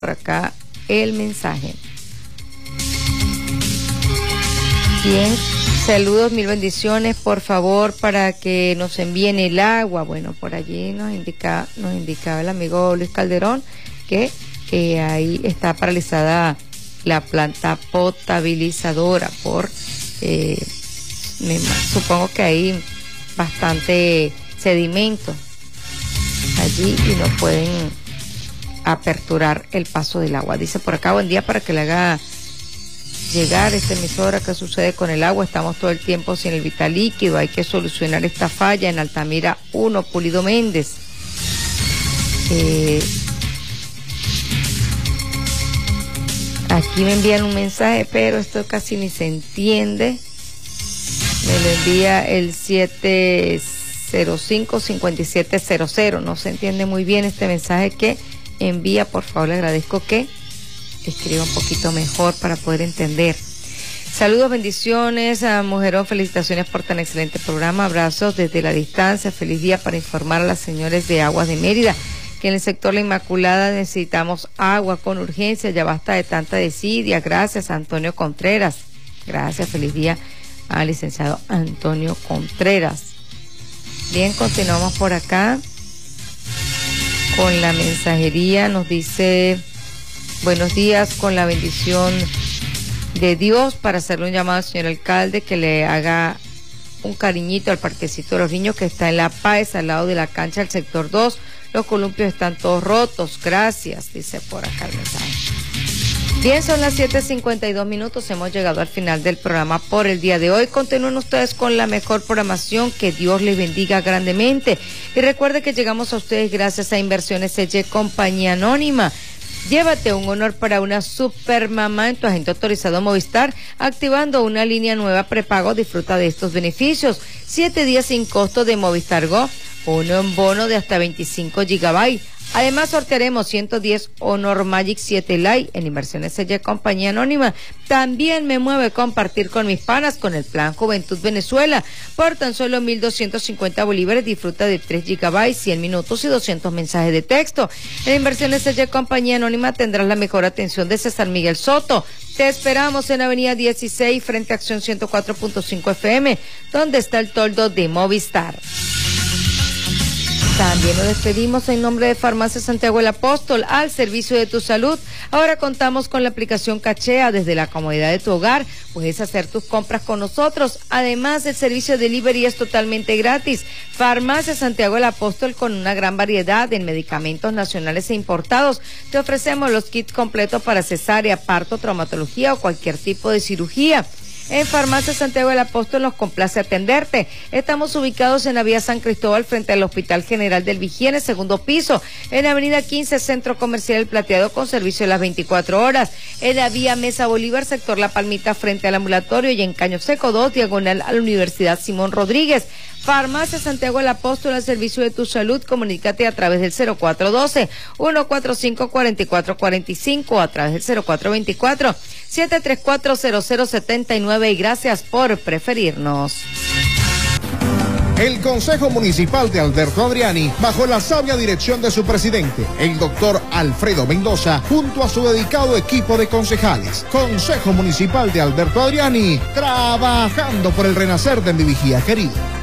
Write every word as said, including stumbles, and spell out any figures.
por acá el mensaje. Bien, saludos, mil bendiciones, por favor, para que nos envíen el agua. Bueno, por allí nos indica, nos indicaba el amigo Luis Calderón que eh, ahí está paralizada la planta potabilizadora por, eh, me, supongo que hay bastante sedimento allí y no pueden aperturar el paso del agua. Dice por acá, buen día, para que le haga llegar esta emisora, ¿qué sucede con el agua? Estamos todo el tiempo sin el vital líquido, hay que solucionar esta falla en Altamira uno, Pulido Méndez. Eh, aquí me envían un mensaje, pero esto casi ni se entiende. Me lo envía el siete cero cinco, cinco siete cero cero. No se entiende muy bien este mensaje que envía. Por favor, le agradezco que escriba un poquito mejor para poder entender. Saludos, bendiciones a Mujerón, felicitaciones por tan excelente programa, abrazos desde la distancia, feliz día para informar a las señores de Aguas de Mérida que en el sector La Inmaculada necesitamos agua con urgencia, ya basta de tanta desidia. Gracias, Antonio Contreras. Gracias, feliz día al licenciado Antonio Contreras. Bien, continuamos por acá con la mensajería. Nos dice: buenos días, con la bendición de Dios, para hacerle un llamado al señor alcalde que le haga un cariñito al parquecito de los niños que está en La Paz, al lado de la cancha del sector dos. Los columpios están todos rotos. Gracias, dice por acá el mensaje. Bien, son las siete cincuenta y dos minutos. Hemos llegado al final del programa por el día de hoy. Continúen ustedes con la mejor programación. Que Dios les bendiga grandemente. Y recuerde que llegamos a ustedes gracias a Inversiones S Y Compañía Anónima. Llévate un honor para una super mamá en tu agente autorizado Movistar, activando una línea nueva prepago. Disfruta de estos beneficios: siete días sin costo de Movistar Go, uno en bono de hasta veinticinco gigabytes. Además, sortearemos ciento diez Honor Magic siete Lite en Inversiones S Y Compañía Anónima. También me mueve compartir con mis panas con el plan Juventud Venezuela. Por tan solo mil doscientos cincuenta bolívares, disfruta de tres gigabytes, cien minutos y doscientos mensajes de texto. En Inversiones S Y Compañía Anónima tendrás la mejor atención de César Miguel Soto. Te esperamos en Avenida dieciséis, frente a Acción ciento cuatro punto cinco F M, donde está el toldo de Movistar. También nos despedimos en nombre de Farmacia Santiago el Apóstol, al servicio de tu salud. Ahora contamos con la aplicación Cachea. Desde la comodidad de tu hogar puedes hacer tus compras con nosotros. Además, el servicio de delivery es totalmente gratis. Farmacia Santiago el Apóstol, con una gran variedad en medicamentos nacionales e importados. Te ofrecemos los kits completos para cesárea, parto, traumatología o cualquier tipo de cirugía. En Farmacia Santiago del Apóstol nos complace atenderte. Estamos ubicados en la vía San Cristóbal, frente al Hospital General del Vigía, en el segundo piso. En Avenida quince, Centro Comercial El Plateado, con servicio a las veinticuatro horas. En la vía Mesa Bolívar, sector La Palmita, frente al ambulatorio. Y en Caño Seco dos, diagonal a la Universidad Simón Rodríguez. Farmacia Santiago el Apóstol, al servicio de tu salud. Comunícate a través del cero cuatro uno dos, uno cuatro cinco, cuatro cuatro cuatro cinco, a través del cero cuatro dos cuatro, siete tres cuatro, cero cero siete nueve, y gracias por preferirnos. El Consejo Municipal de Alberto Adriani, bajo la sabia dirección de su presidente, el doctor Alfredo Mendoza, junto a su dedicado equipo de concejales. Consejo Municipal de Alberto Adriani, trabajando por el renacer de mi Vigía querida.